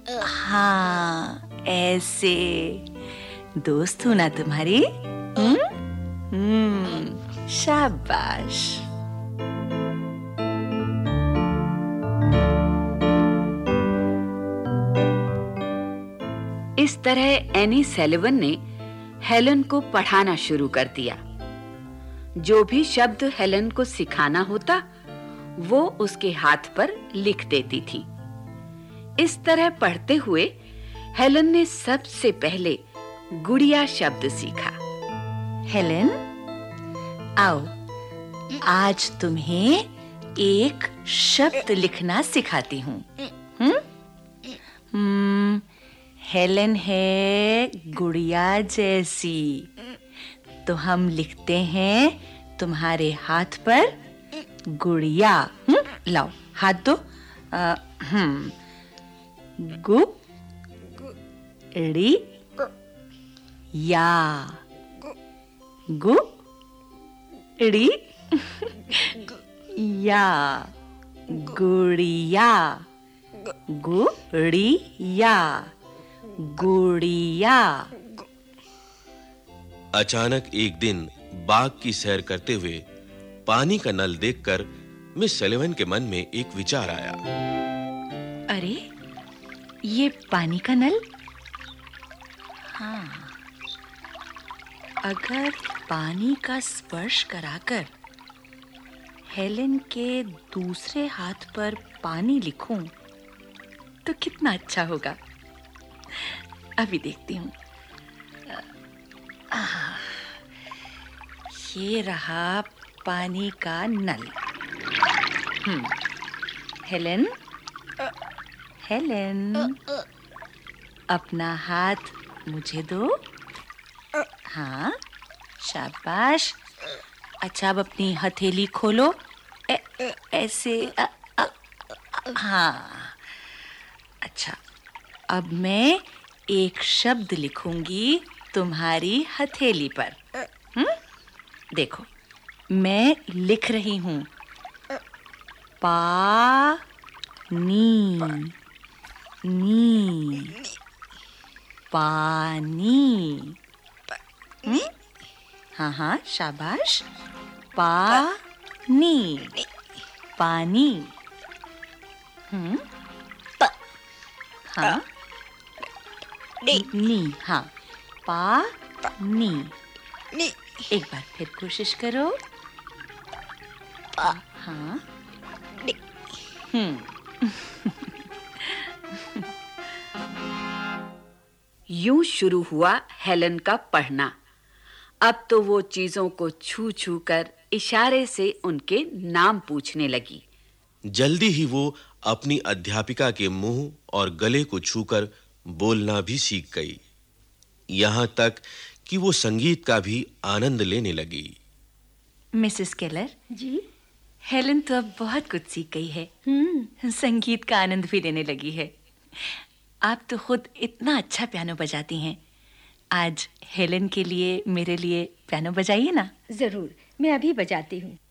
हाँ, ऐसे। दोस्त हूँ ना तुम्हारी? शाबाश। इस तरह एनी सेलिवन ने हेलन को पढ़ाना शुरू कर दिया। जो भी शब्द हेलन को सिखाना होता, वो उसके हाथ पर लिख देती थी। इस तरह पढ़ते हुए हेलन ने सबसे पहले गुड़िया शब्द सीखा। हेलन, आओ, आज तुम्हें एक शब्द लिखना सिखाती हूँ। हेलन है गुड़िया जैसी, तो हम लिखते हैं तुम्हारे हाथ पर गुड़िया। लाओ, हाथ दो। गु ड़ी या, गु ड़ी या, गुड़िया, गुड़िया, गुड़िया। अचानक एक दिन बाग की सैर करते हुए पानी का नल देखकर मिस सलिवन के मन में एक विचार आया। अरे, ये पानी का नल? हाँ, अगर पानी का स्पर्श कराकर हेलन के दूसरे हाथ पर पानी लिखूं तो कितना अच्छा होगा। अभी देखती हूँ। ये रहा पानी का नल। हेलन, हेलन, अपना हाथ मुझे दो। हाँ, शाबाश। अच्छा, अब अपनी हथेली खोलो। ऐसे। हाँ, अच्छा, अब मैं एक शब्द लिखूंगी तुम्हारी हथेली पर। देखो, मैं लिख रही हूँ पानी, नी, पानी। हाँ हाँ, शाबाश। पानी, पानी। हाँ, नी। हाँ, पानी। एक बार फिर कोशिश करो। हाँ। यूं शुरू हुआ हेलन का पढ़ना। अब तो वो चीजों को छू-छू कर इशारे से उनके नाम पूछने लगी। जल्दी ही वो अपनी अध्यापिका के मुंह और गले को छूकर बोलना भी सीख गई। यहाँ तक कि वो संगीत का भी आनंद लेने लगी। मिसेस केलर जी, हेलन तो अब बहुत कुछ सीख गई है। संगीत का आनंद भी लेने लगी है। आप तो खुद इतना अच्छा पियानो बजाती हैं। आज हेलन के लिए, मेरे लिए पियानो बजाइए ना। जरूर, मैं अभी बजाती हूँ।